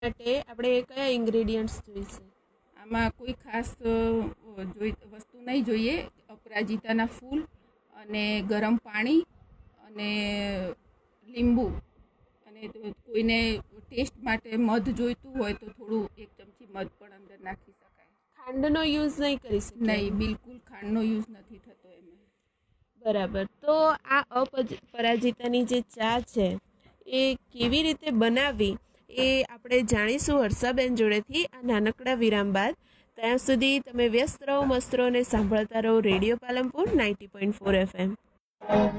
માટે આપણે કયા ઇન્ગ્રેડિયન્ટ્સ જોઈશે? આમાં કોઈ ખાસ વસ્તુ નહીં જોઈએ. અપરાજિતાના ફૂલ અને ગરમ પાણી અને લીંબુ અને કોઈને ટેસ્ટ માટે મધ જોઈતું હોય તો થોડું 1 ચમચી મધ પણ અંદર નાખી શકાય. ખાંડનો યુઝ નહીં કરી શકીએ? નહીં, બિલકુલ ખાંડનો યુઝ નથી થતો એમાં. બરાબર. તો આ અપરાજિતાની જે ચા છે એ કેવી રીતે બનાવવી એ આપણે જાણીશું હર્ષાબેન જોડેથી આ નાનકડા વિરામ બાદ. ત્યાં સુધી તમે વ્યસ્ત રહો, મસ્ત રહો અને સાંભળતા રહો રેડિયો પાલનપુર 90.4 FM.